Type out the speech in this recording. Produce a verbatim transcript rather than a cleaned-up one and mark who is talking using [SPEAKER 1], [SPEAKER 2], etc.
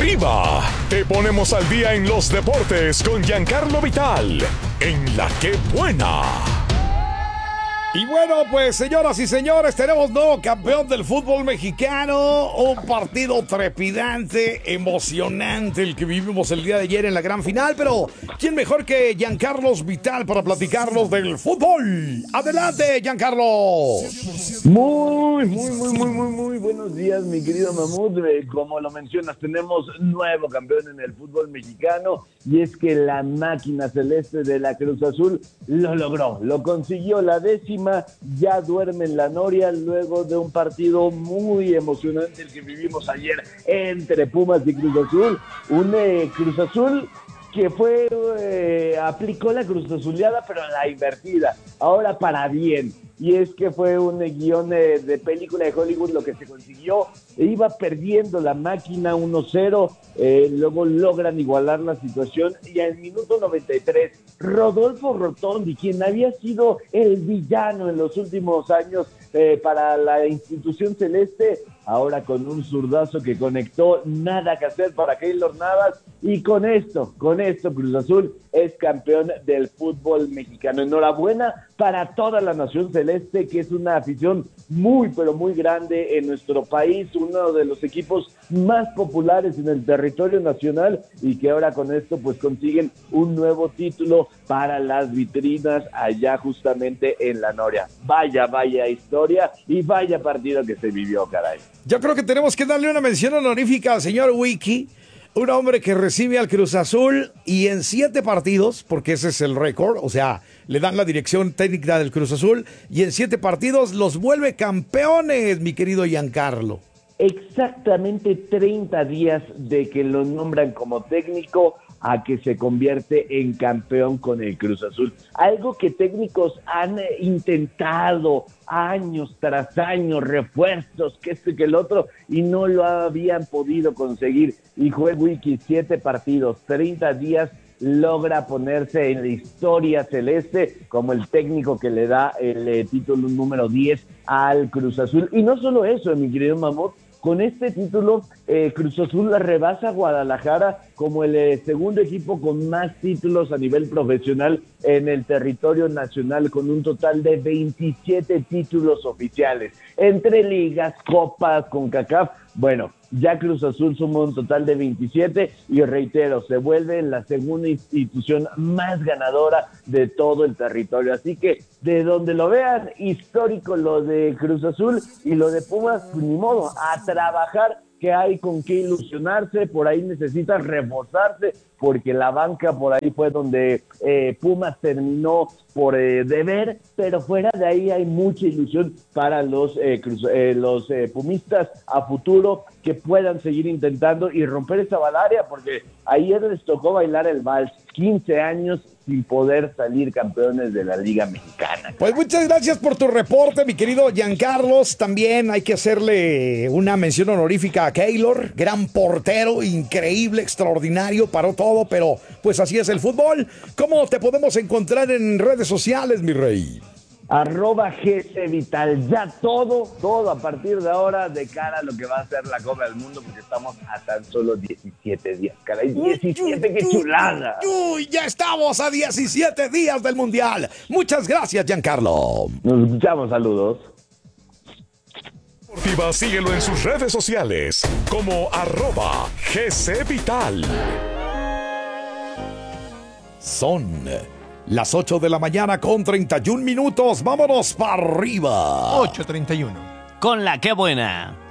[SPEAKER 1] arriba. Te ponemos al día en los deportes con Giancarlo Vital en La Que Buena.
[SPEAKER 2] Y bueno, pues señoras y señores, tenemos nuevo campeón del fútbol mexicano. Un partido trepidante, emocionante, el que vivimos el día de ayer en la gran final. Pero, ¿quién mejor que Giancarlo Vital para platicarnos del fútbol? Adelante, Giancarlo.
[SPEAKER 3] Muy, muy, muy, muy, muy, muy buenos días, mi querido Mamut. Como lo mencionas, tenemos nuevo campeón en el fútbol mexicano. Y es que la máquina celeste de la Cruz Azul lo logró, lo consiguió, la décima. Ya duerme en la noria luego de un partido muy emocionante el que vivimos ayer entre Pumas y Cruz Azul. Un eh, Cruz Azul que fue, eh, aplicó la Cruz Azuleada, pero la invertida, ahora para bien. Y es que fue un guión de, de película de Hollywood lo que se consiguió. Iba perdiendo la máquina uno cero, eh, luego logran igualar la situación y al minuto noventa y tres, Rodolfo Rotondi, quien había sido el villano en los últimos años eh, para la institución celeste, ahora con un zurdazo que conectó, nada que hacer para Keylor Navas, y con esto, con esto Cruz Azul es campeón del fútbol mexicano. Enhorabuena para toda la nación celeste, que es una afición muy, pero muy grande en nuestro país, uno de los equipos más populares en el territorio nacional, y que ahora con esto pues consiguen un nuevo título para las vitrinas allá justamente en la Noria. Vaya, vaya historia y vaya partido que se vivió, caray.
[SPEAKER 2] Yo creo que tenemos que darle una mención honorífica al señor Wiki, un hombre que recibe al Cruz Azul y en siete partidos, porque ese es el récord, o sea, le dan la dirección técnica del Cruz Azul y en siete partidos los vuelve campeones, mi querido Giancarlo.
[SPEAKER 3] Exactamente treinta días de que lo nombran como técnico a que se convierte en campeón con el Cruz Azul. Algo que técnicos han intentado años tras años, refuerzos, que este que el otro, y no lo habían podido conseguir. Y Joel Wiki, siete partidos, treinta días, logra ponerse en la historia celeste como el técnico que le da el eh, título número diez al Cruz Azul. Y no solo eso, mi querido Mamut, con este título, eh, Cruz Azul rebasa a Guadalajara como el eh, segundo equipo con más títulos a nivel profesional en el territorio nacional, con un total de veintisiete títulos oficiales, entre ligas, copas, CONCACAF. Bueno, ya Cruz Azul suma un total de veintisiete y reitero, se vuelve la segunda institución más ganadora de todo el territorio. Así que de donde lo vean, histórico lo de Cruz Azul, y lo de Pumas, pues ni modo, a trabajar, que hay con qué ilusionarse. Por ahí necesita reforzarse, porque la banca por ahí fue donde eh, Pumas terminó por eh, deber, pero fuera de ahí hay mucha ilusión para los, eh, cruz, eh, los eh, pumistas a futuro, que puedan seguir intentando y romper esa balaria, porque ayer les tocó bailar el vals, quince años sin poder salir campeones de la Liga Mexicana.
[SPEAKER 2] Pues muchas gracias por tu reporte, mi querido Giancarlos. También hay que hacerle una mención honorífica a Keylor, gran portero, increíble, extraordinario, paró todo, pero pues así es el fútbol. ¿Cómo te podemos encontrar en redes sociales, mi rey?
[SPEAKER 3] Arroba G C Vital, ya todo, todo a partir de ahora de cara a lo que va a ser la Copa del Mundo, porque estamos a tan solo diecisiete días, caray, diecisiete, qué chulada.
[SPEAKER 2] Uy, ya estamos a diecisiete días del Mundial. Muchas gracias, Giancarlo.
[SPEAKER 3] Nos escuchamos, saludos.
[SPEAKER 1] Deportiva, síguelo en sus redes sociales como arroba G C Vital.
[SPEAKER 2] Son las ocho de la mañana con treinta y un minutos. Vámonos para arriba.
[SPEAKER 4] ocho treinta y uno.
[SPEAKER 5] Con La Que Buena.